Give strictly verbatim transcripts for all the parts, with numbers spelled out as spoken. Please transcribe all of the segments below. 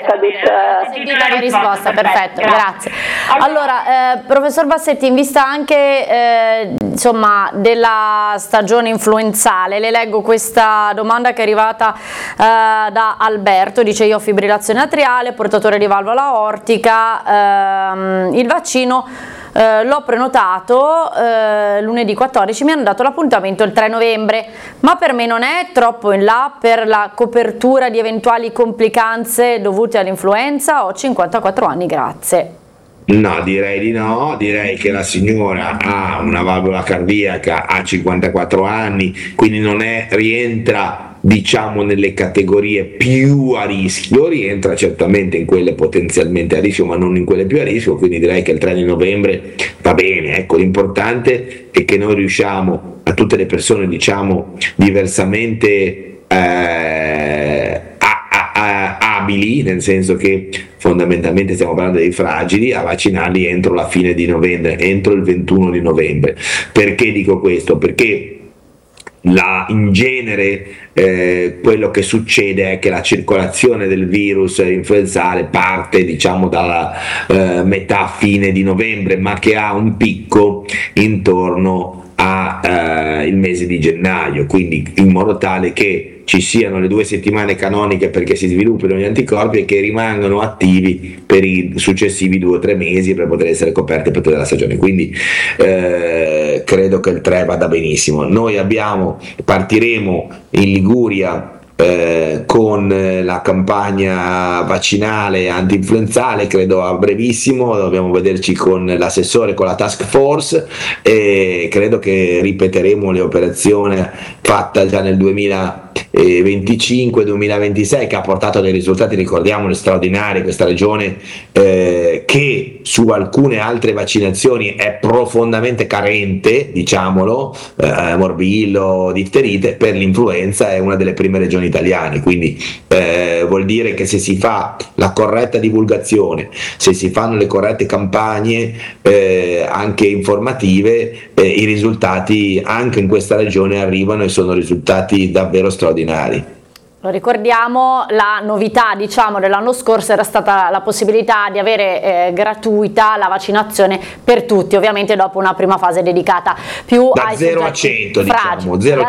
Ho sentito la risposta, perfetto, grazie. Allora, eh, professor Bassetti, in vista anche eh, insomma della stagione influenzale, le leggo questa domanda che è arrivata eh, da Alberto, dice: io ho fibrillazione atriale, portatore di valvola aortica, ehm, il vaccino Eh, l'ho prenotato eh, lunedì quattordici, mi hanno dato l'appuntamento il tre novembre, ma per me non è troppo in là per la copertura di eventuali complicanze dovute all'influenza? Ho cinquantaquattro anni, grazie. No, direi di no, direi che la signora ha una valvola cardiaca, ha cinquantaquattro anni, quindi non è, rientra diciamo nelle categorie più a rischio, rientra certamente in quelle potenzialmente a rischio ma non in quelle più a rischio, quindi direi che il tre di novembre va bene. Ecco, l'importante è che noi riusciamo, a tutte le persone diciamo diversamente eh, a, a, a, abili, nel senso che fondamentalmente stiamo parlando dei fragili, a vaccinarli entro la fine di novembre, entro il ventuno di novembre. Perché dico questo? Perché La, in genere eh, quello che succede è che la circolazione del virus influenzale parte diciamo dalla eh, metà fine di novembre, ma che ha un picco intorno al eh, mese di gennaio, quindi in modo tale che ci siano le due settimane canoniche perché si sviluppino gli anticorpi e che rimangano attivi per i successivi due o tre mesi per poter essere coperti per tutta la stagione. Quindi eh, credo che il tre vada benissimo. Noi abbiamo, partiremo in Liguria Eh, con la campagna vaccinale anti-influenzale, credo a brevissimo, dobbiamo vederci con l'assessore, con la task force, e credo che ripeteremo le operazioni fatta già nel duemilaventicinque duemilaventisei che ha portato dei risultati, ricordiamolo, straordinari. Questa regione eh, che su alcune altre vaccinazioni è profondamente carente, diciamolo, eh, morbillo, difterite, per l'influenza è una delle prime regioni italiane, quindi eh, vuol dire che se si fa la corretta divulgazione, se si fanno le corrette campagne eh, anche informative, eh, i risultati anche in questa regione arrivano e sono risultati davvero straordinari. Lo ricordiamo, la novità diciamo dell'anno scorso era stata la possibilità di avere eh, gratuita la vaccinazione per tutti, ovviamente dopo una prima fase dedicata più da ai zero a cento, diciamo, zero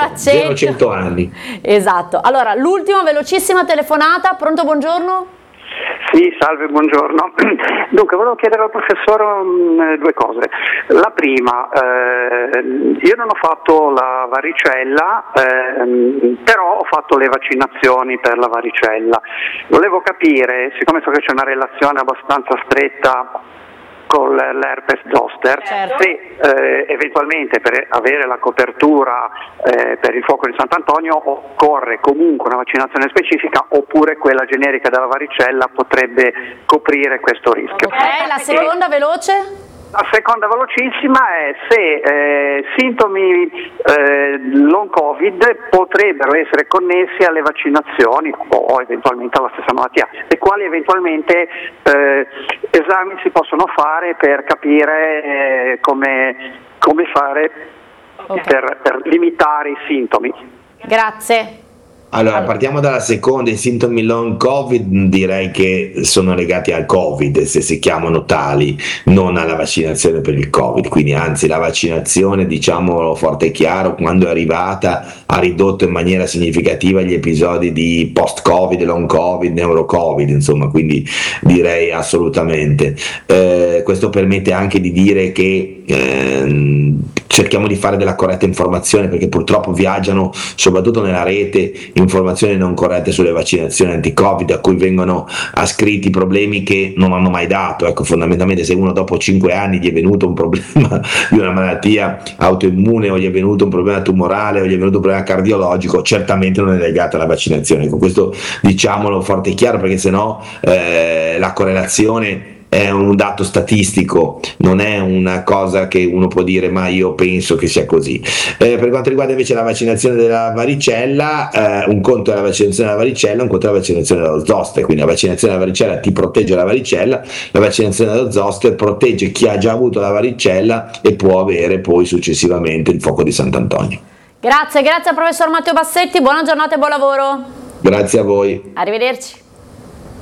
a cento anni. Esatto. Allora, l'ultima velocissima telefonata, pronto, buongiorno? Sì, salve, buongiorno. Dunque, volevo chiedere al professore um, due cose. La prima, eh, io non ho fatto la varicella, eh, però ho fatto le vaccinazioni per la varicella. Volevo capire, siccome so che c'è una relazione abbastanza stretta con l'herpes zoster, certo, se eh, eventualmente per avere la copertura eh, per il fuoco di Sant'Antonio occorre comunque una vaccinazione specifica oppure quella generica della varicella potrebbe coprire questo rischio. Ok, la seconda e veloce? La seconda velocissima è se eh, sintomi eh, long covid potrebbero essere connessi alle vaccinazioni o eventualmente alla stessa malattia e quali eventualmente eh, esami si possono fare per capire eh, come, come fare okay. per, per limitare i sintomi. Grazie. Allora, partiamo dalla seconda. I sintomi long covid direi che sono legati al covid, se si chiamano tali, non alla vaccinazione per il covid, quindi anzi la vaccinazione, diciamolo forte e chiaro, quando è arrivata ha ridotto in maniera significativa gli episodi di post covid, long covid, neuro covid, insomma, quindi direi assolutamente. Eh, questo permette anche di dire che eh, cerchiamo di fare della corretta informazione, perché purtroppo viaggiano soprattutto nella rete informazioni non corrette sulle vaccinazioni anti-covid a cui vengono ascritti problemi che non hanno mai dato. Ecco, fondamentalmente se uno dopo cinque anni gli è venuto un problema di una malattia autoimmune o gli è venuto un problema tumorale o gli è venuto un problema cardiologico, certamente non è legato alla vaccinazione. Ecco, questo diciamolo forte e chiaro, perché sennò eh, la correlazione è un dato statistico, non è una cosa che uno può dire ma io penso che sia così. Eh, per quanto riguarda invece la vaccinazione della varicella, eh, un conto è la vaccinazione della varicella, un conto è la vaccinazione dello zoster. Quindi la vaccinazione della varicella ti protegge dalla varicella, la vaccinazione dello zoster protegge chi ha già avuto la varicella e può avere poi successivamente il fuoco di Sant'Antonio. Grazie, grazie al professor Matteo Bassetti, buona giornata e buon lavoro. Grazie a voi. Arrivederci.